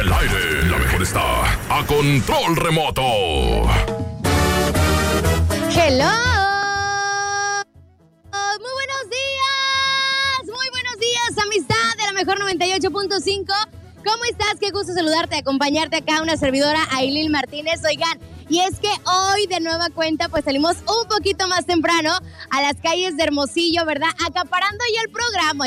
el aire, la mejor está a control remoto. ¡Hello! Muy buenos días, amistad de la mejor 98.5. ¿Cómo estás? Qué gusto saludarte, acompañarte acá, una servidora, Ailil Martínez. Oigan, y es que hoy de nueva cuenta pues salimos un poquito más temprano a las calles de Hermosillo, ¿verdad? Acaparando ya el programa,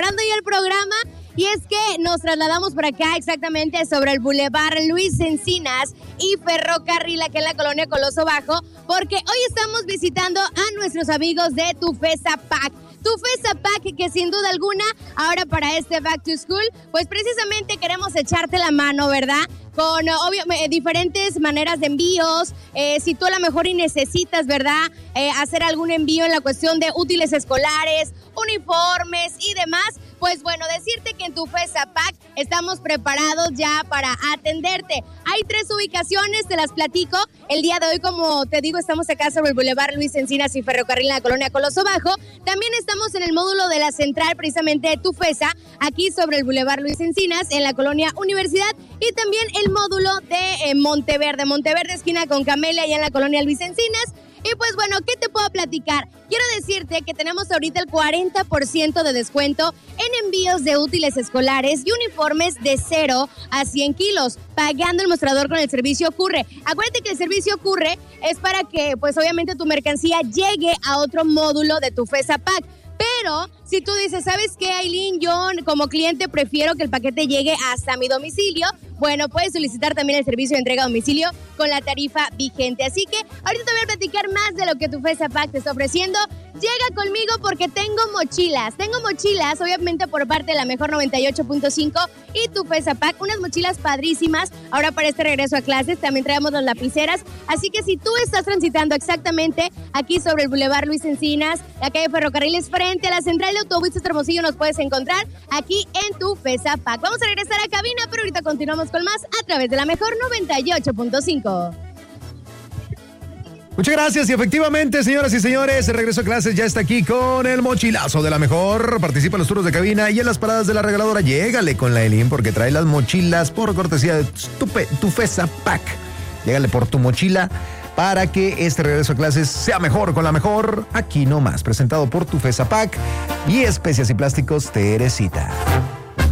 y es que nos trasladamos por acá exactamente sobre el Boulevard Luis Encinas y Ferrocarril, aquí en la colonia Coloso Bajo, porque hoy estamos visitando a nuestros amigos de Tufesa Pack. Tufesa Pack, que sin duda alguna, ahora para este Back to School, pues precisamente queremos echarte la mano, ¿verdad? Con diferentes maneras de envíos, si tú a lo mejor y necesitas, ¿verdad? Hacer algún envío en la cuestión de útiles escolares, uniformes y demás, pues bueno, decirte que en Tufesa Pack estamos preparados ya para atenderte. Hay 3 ubicaciones, te las platico. El día de hoy, como te digo, estamos acá sobre el Boulevard Luis Encinas y Ferrocarril en la colonia Coloso Bajo. También estamos en el módulo de la central, precisamente de Tufesa, aquí sobre el Boulevard Luis Encinas, en la colonia Universidad, y también el módulo de Monteverde, esquina con Camelia, allá en la colonia Luis Encinas. Y pues bueno, ¿qué te puedo platicar? Quiero decirte que tenemos ahorita el 40% de descuento en envíos de útiles escolares y uniformes de 0 a 100 kilos, pagando el mostrador con el servicio Curre. Acuérdate que el servicio Curre es para que, pues obviamente, tu mercancía llegue a otro módulo de Tufesa Pack. Pero si tú dices, ¿sabes qué, Ailín? Yo como cliente prefiero que el paquete llegue hasta mi domicilio. Bueno, puedes solicitar también el servicio de entrega a domicilio con la tarifa vigente. Así que ahorita te voy a platicar más de lo que Tufesa Pack te está ofreciendo. Llega conmigo porque tengo mochilas. Obviamente por parte de la mejor 98.5 y Tufesa Pack. Unas mochilas padrísimas. Ahora para este regreso a clases también traemos las lapiceras. Así que si tú estás transitando exactamente aquí sobre el Boulevard Luis Encinas, la calle Ferrocarriles, frente a la central de autobuses de Hermosillo, nos puedes encontrar aquí en Tufesa Pack. Vamos a regresar a cabina, pero ahorita continuamos con más a través de la mejor 98.5. Muchas gracias y efectivamente, señoras y señores, el regreso a clases ya está aquí con el mochilazo de la mejor. Participa en los turnos de cabina y en las paradas de la regaladora. Llégale con la Ailín porque trae las mochilas por cortesía de Tufesa Pack. Llégale por tu mochila para que este regreso a clases sea mejor con la mejor. Aquí nomás, presentado por Tufesa Pack y Especias y Plásticos Teresita.